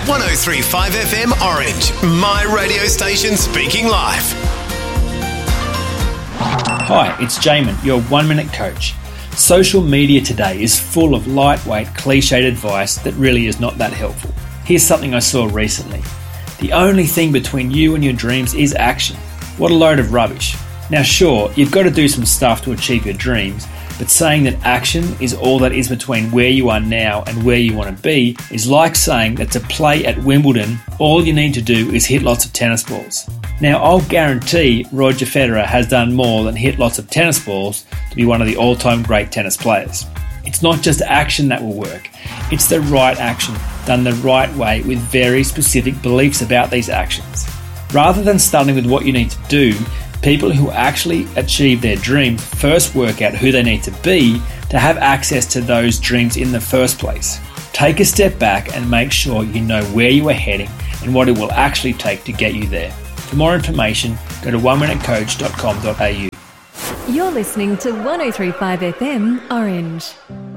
103.5 FM Orange, my radio station speaking live. Hi, it's Jamin, your 1 Minute Coach. Social media today is full of lightweight, cliched advice that really is not that helpful. Here's something I saw recently. The only thing between you and your dreams is action. What a load of rubbish. Now sure, you've got to do some stuff to achieve your dreams, but saying that action is all that is between where you are now and where you want to be is like saying that to play at Wimbledon, all you need to do is hit lots of tennis balls. Now I'll guarantee Roger Federer has done more than hit lots of tennis balls to be one of the all-time great tennis players. It's not just action that will work, it's the right action, done the right way with very specific beliefs about these actions. Rather than starting with what you need to do, people who actually achieve their dreams first work out who they need to be to have access to those dreams in the first place. Take a step back and make sure you know where you are heading and what it will actually take to get you there. For more information, go to oneminutecoach.com.au. You're listening to 103.5 FM Orange.